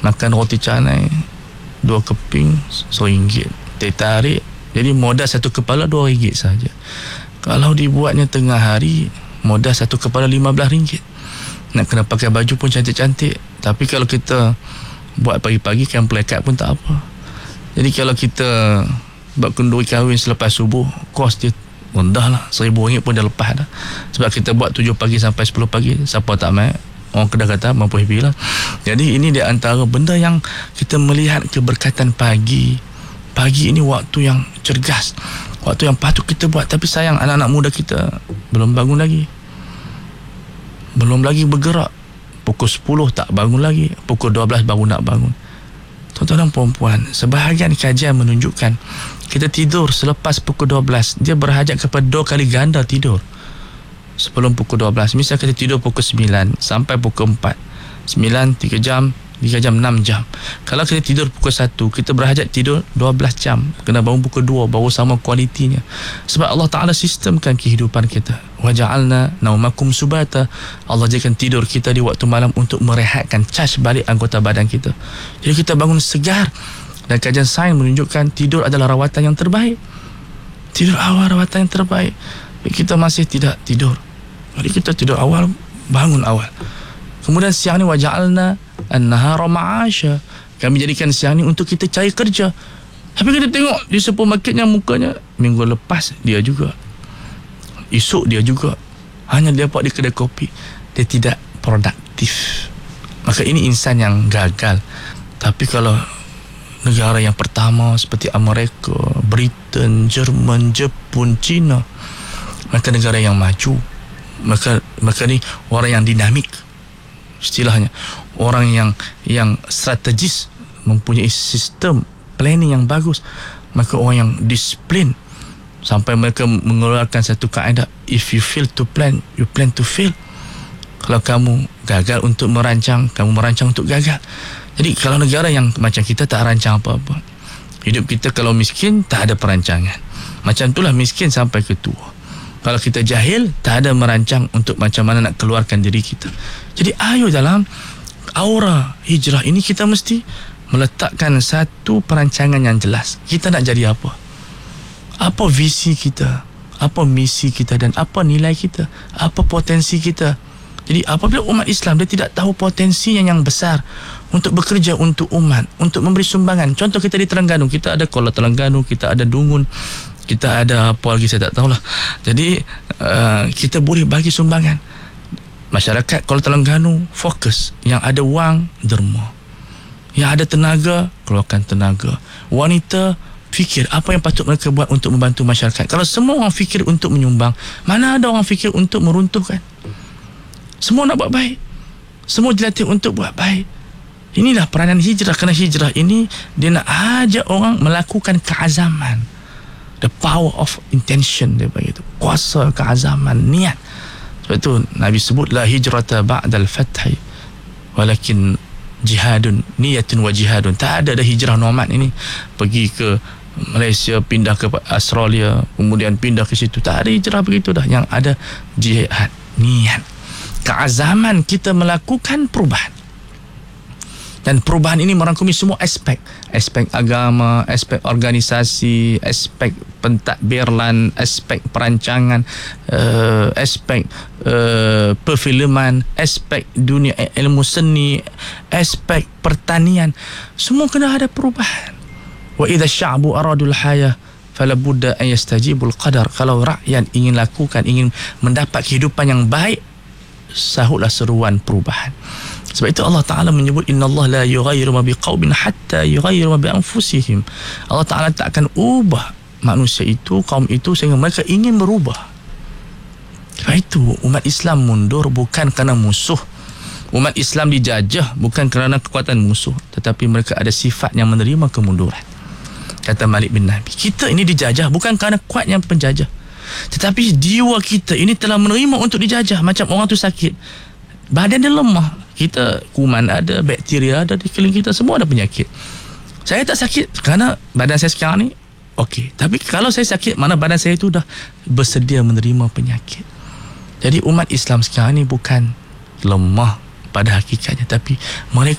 Makan roti canai 2 keping RM1, teh tarik, jadi modal satu kepala RM2 saja. Kalau dibuatnya tengah hari, modal satu kepala RM15. Nak kena pakai baju pun cantik-cantik. Tapi kalau kita buat pagi-pagi, kan plekat pun tak apa. Jadi kalau kita buat kenduri kahwin selepas subuh, kos dia rendah lah, RM1,000 pun dah lepas dah. Sebab kita buat 7 pagi sampai 10 pagi, siapa tak main, orang Kedah kata mampu happy lah. Jadi ini di antara benda yang kita melihat keberkatan pagi. Pagi ini waktu yang cergas, waktu yang patut kita buat. Tapi sayang, anak-anak muda kita belum bangun lagi, belum lagi bergerak. Pukul 10 tak bangun lagi, pukul 12 baru nak bangun. Tuan-tuan dan puan-puan, sebahagian kajian menunjukkan kita tidur selepas pukul 12, dia berhajat kepada 2 kali ganda tidur sebelum pukul 12. Misal kita tidur pukul 9 sampai pukul 4, 9, 3 jam, 6 jam. Kalau kita tidur pukul 1, kita berhajat tidur 12 jam. Kena bangun pukul 2 baru sama kualitinya. Sebab Allah Ta'ala sistemkan kehidupan kita. Waja'alna naumakum subata. Allah jadikan tidur kita di waktu malam untuk merehatkan, charge balik anggota badan kita. Jadi kita bangun segar. Dan kajian sains menunjukkan tidur adalah rawatan yang terbaik. Tidur awal rawatan yang terbaik. Kita masih tidak tidur. Jadi kita tidur awal, bangun awal. Kemudian siang ni waja'alna an-nahara ma'asha. Kami jadikan siang ni untuk kita cari kerja. Tapi kita tengok di supermarketnya mukanya, minggu lepas dia juga, esok dia juga, hanya dia buat di kedai kopi. Dia tidak produktif. Maka ini insan yang gagal. Tapi kalau negara yang pertama seperti Amerika, Britain, Jerman, Jepun, China, maka negara yang maju. Maka ni orang yang dinamik, istilahnya orang yang strategis, mempunyai sistem planning yang bagus. Maka orang yang disiplin, sampai mereka mengeluarkan satu kaedah, if you fail to plan, you plan to fail. Kalau kamu gagal untuk merancang, kamu merancang untuk gagal. Jadi kalau negara yang macam kita tak rancang apa-apa, hidup kita kalau miskin tak ada perancangan, macam itulah miskin sampai ke tua. Kalau kita jahil, tak ada merancang untuk macam mana nak keluarkan diri kita. Jadi ayo dalam aura hijrah ini kita mesti meletakkan satu perancangan yang jelas. Kita nak jadi apa? Apa visi kita? Apa misi kita? Dan apa nilai kita? Apa potensi kita? Jadi apabila umat Islam dia tidak tahu potensinya yang besar untuk bekerja untuk umat, untuk memberi sumbangan. Contoh kita di Terengganu, kita ada Kuala Terengganu, kita ada Dungun, kita ada apa lagi saya tak tahulah. Jadi kita boleh bagi sumbangan. Masyarakat Kuala Terengganu fokus, yang ada wang derma, yang ada tenaga keluarkan tenaga. Wanita fikir apa yang patut mereka buat untuk membantu masyarakat. Kalau semua orang fikir untuk menyumbang, mana ada orang fikir untuk meruntuhkan? Semua nak buat baik, semua dilatih untuk buat baik. Inilah peranan hijrah. Kerana hijrah ini dia nak ajak orang melakukan keazaman. The power of intention, dia begitu. Kuasa keazaman, niat. Sebab itu Nabi sebut la hijrata ba'dal fathi walakin jihadun niyatun wa jihadun. Tak ada hijrah nomad ini pergi ke Malaysia, pindah ke Australia, kemudian pindah ke situ. Tak ada hijrah begitu dah. Yang ada jihad, niat, keazaman kita melakukan perubahan. Dan perubahan ini merangkumi semua aspek. Aspek agama, aspek organisasi, aspek pentadbiran, aspek perancangan, aspek perfilman, aspek dunia ilmu seni, aspek pertanian. Semua kena ada perubahan. Wa idza sya'bu aradul hayah fala budda an yastajibul qadar. Kalau rakyat ingin lakukan, ingin mendapat kehidupan yang baik, sahutlah seruan perubahan. Sebab itu Allah Ta'ala menyebut innallaha la yughayyiru ma biqaumin hatta yughayyiru ma bi anfusihim. Allah Ta'ala tak akan ubah manusia itu, kaum itu, sehingga mereka ingin berubah. Sebab itu umat Islam mundur bukan kerana musuh. Umat Islam dijajah bukan kerana kekuatan musuh, tetapi mereka ada sifat yang menerima kemunduran. Kata Malik bin Nabi, kita ini dijajah bukan kerana kuatnya penjajah, tetapi jiwa kita ini telah menerima untuk dijajah. Macam orang tu sakit, badan dia lemah, kita kuman ada, bakteria ada di sekeliling kita, semua ada penyakit. Saya tak sakit kerana badan saya sekarang ni okey, tapi kalau saya sakit, mana badan saya itu dah bersedia menerima penyakit. Jadi umat Islam sekarang ni bukan lemah pada hakikatnya, tapi mereka